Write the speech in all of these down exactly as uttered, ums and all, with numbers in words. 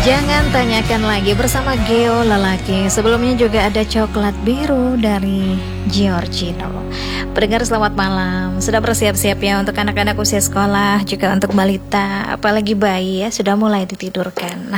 Jangan tanyakan lagi bersama Geo Lelaki. Sebelumnya juga ada coklat biru dari Giorgino. Pendengar selamat malam. Sudah bersiap-siap ya untuk anak-anak usia sekolah, juga untuk balita, apalagi bayi ya, sudah mulai ditidurkan.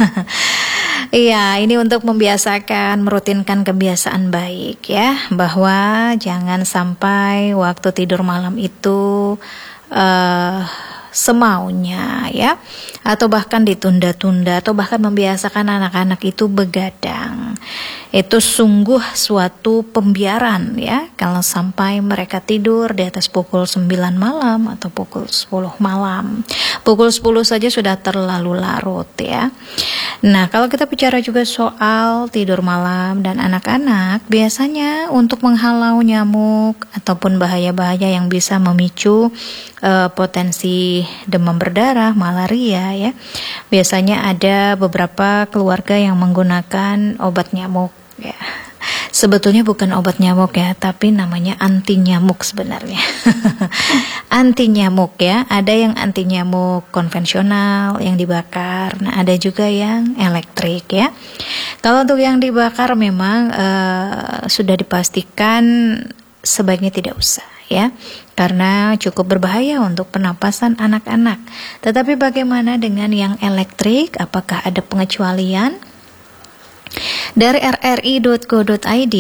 Iya, ini untuk membiasakan, merutinkan kebiasaan baik ya, bahwa jangan sampai waktu tidur malam itu uh, semaunya ya, atau bahkan ditunda-tunda, atau bahkan membiasakan anak-anak itu begadang. Itu sungguh suatu pembiaran ya, kalau sampai mereka tidur di atas pukul sembilan malam atau pukul sepuluh malam. Pukul sepuluh saja sudah terlalu larut ya. Nah, kalau kita bicara juga soal tidur malam dan anak-anak, biasanya untuk menghalau nyamuk ataupun bahaya-bahaya yang bisa memicu uh, potensi demam berdarah, malaria ya. Biasanya ada beberapa keluarga yang menggunakan obat nyamuk ya. Sebetulnya bukan obat nyamuk ya, tapi namanya anti nyamuk sebenarnya. Anti nyamuk ya, ada yang anti nyamuk konvensional yang dibakar, nah ada juga yang elektrik ya. Kalau untuk yang dibakar memang uh, sudah dipastikan sebaiknya tidak usah ya, karena cukup berbahaya untuk pernapasan anak-anak. Tetapi bagaimana dengan yang elektrik? Apakah ada pengecualian? Dari r r i dot go dot i d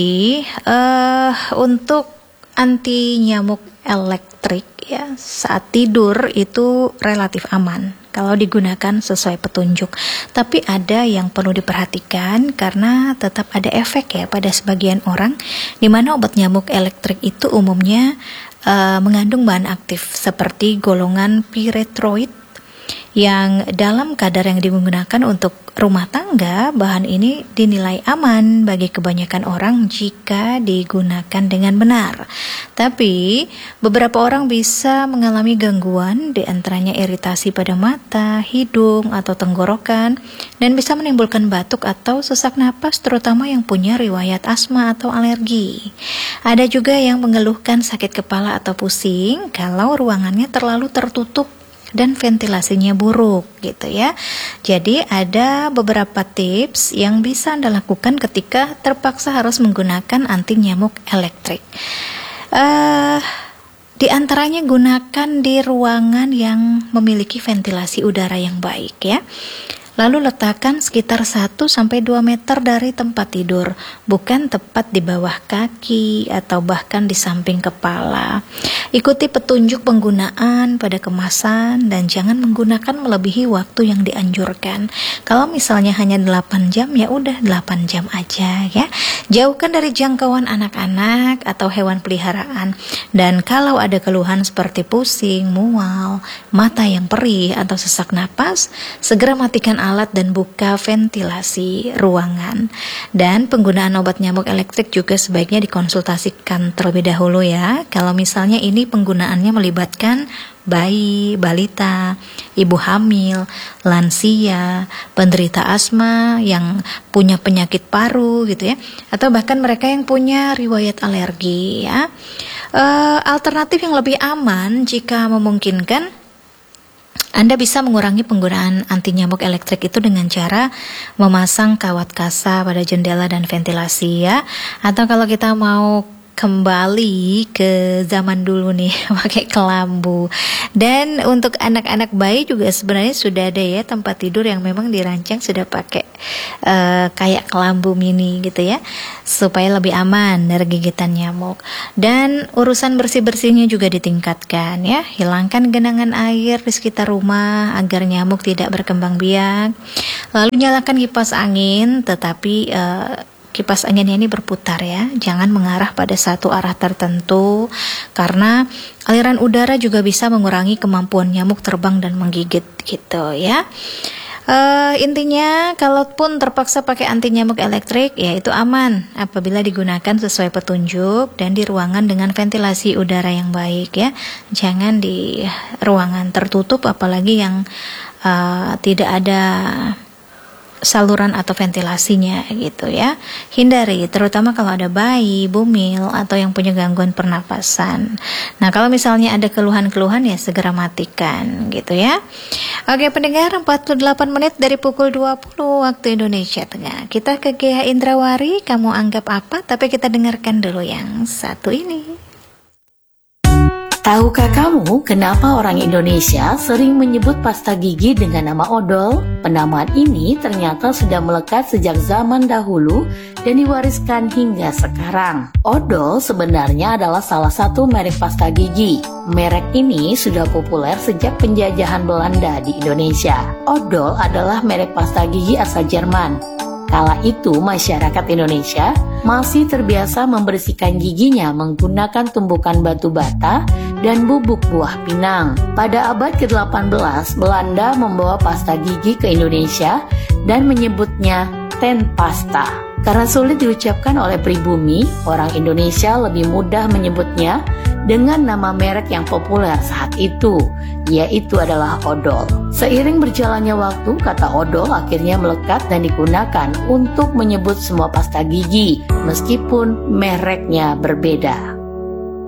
uh, untuk anti nyamuk elektrik ya, saat tidur itu relatif aman kalau digunakan sesuai petunjuk. Tapi ada yang perlu diperhatikan karena tetap ada efek ya pada sebagian orang, di mana obat nyamuk elektrik itu umumnya uh, mengandung bahan aktif seperti golongan pyrethroid yang dalam kadar yang digunakan untuk rumah tangga. Bahan ini dinilai aman bagi kebanyakan orang jika digunakan dengan benar. Tapi beberapa orang bisa mengalami gangguan, di antaranya iritasi pada mata, hidung, atau tenggorokan, dan bisa menimbulkan batuk atau sesak napas, terutama yang punya riwayat asma atau alergi. Ada juga yang mengeluhkan sakit kepala atau pusing kalau ruangannya terlalu tertutup dan ventilasinya buruk gitu ya. Jadi ada beberapa tips yang bisa Anda lakukan ketika terpaksa harus menggunakan anti nyamuk elektrik. Uh, di antaranya gunakan di ruangan yang memiliki ventilasi udara yang baik ya. Lalu letakkan sekitar satu sampai dua meter dari tempat tidur, bukan tepat di bawah kaki atau bahkan di samping kepala. Ikuti petunjuk penggunaan pada kemasan dan jangan menggunakan melebihi waktu yang dianjurkan. Kalau misalnya hanya delapan jam, ya udah delapan jam aja ya. Jauhkan dari jangkauan anak-anak atau hewan peliharaan. Dan kalau ada keluhan seperti pusing, mual, mata yang perih atau sesak napas, segera matikan alat dan buka ventilasi ruangan. Dan penggunaan obat nyamuk elektrik juga sebaiknya dikonsultasikan terlebih dahulu ya. Kalau misalnya ini penggunaannya melibatkan bayi, balita, ibu hamil, lansia, penderita asma yang punya penyakit paru gitu ya, atau bahkan mereka yang punya riwayat alergi ya. E, alternatif yang lebih aman jika memungkinkan, Anda bisa mengurangi penggunaan anti nyamuk elektrik itu dengan cara memasang kawat kasa pada jendela dan ventilasi ya. Atau kalau kita mau kembali ke zaman dulu nih, pakai kelambu. Dan untuk anak-anak bayi juga sebenarnya sudah ada ya tempat tidur yang memang dirancang sudah pakai uh, kayak kelambu mini gitu ya, supaya lebih aman dari gigitan nyamuk. Dan urusan bersih-bersihnya juga ditingkatkan ya. Hilangkan genangan air di sekitar rumah agar nyamuk tidak berkembang biak. Lalu nyalakan kipas angin, tetapi uh, kipas anginnya ini berputar ya, jangan mengarah pada satu arah tertentu, karena aliran udara juga bisa mengurangi kemampuan nyamuk terbang dan menggigit gitu ya. Uh, intinya, kalaupun terpaksa pakai anti nyamuk elektrik, ya itu aman apabila digunakan sesuai petunjuk dan di ruangan dengan ventilasi udara yang baik ya. Jangan di ruangan tertutup, apalagi yang uh, tidak ada saluran atau ventilasinya gitu ya. Hindari, terutama kalau ada bayi, bumil, atau yang punya gangguan pernapasan. Nah, kalau misalnya ada keluhan-keluhan ya segera matikan gitu ya. Oke pendengar, empat puluh delapan menit dari pukul dua puluh waktu Indonesia Tengah. Kita ke Gia Indrawari, kamu anggap apa? Tapi kita dengarkan dulu yang satu ini. Tahukah kamu kenapa orang Indonesia sering menyebut pasta gigi dengan nama odol? Penamaan ini ternyata sudah melekat sejak zaman dahulu dan diwariskan hingga sekarang. Odol sebenarnya adalah salah satu merek pasta gigi. Merek ini sudah populer sejak penjajahan Belanda di Indonesia. Odol adalah merek pasta gigi asal Jerman. Kala itu masyarakat Indonesia masih terbiasa membersihkan giginya menggunakan tumbukan batu bata dan bubuk buah pinang. Pada abad ke delapan belas, Belanda membawa pasta gigi ke Indonesia dan menyebutnya tandpasta. Karena sulit diucapkan oleh pribumi, orang Indonesia lebih mudah menyebutnya dengan nama merek yang populer saat itu, yaitu adalah odol. Seiring berjalannya waktu, kata odol akhirnya melekat dan digunakan untuk menyebut semua pasta gigi, meskipun mereknya berbeda.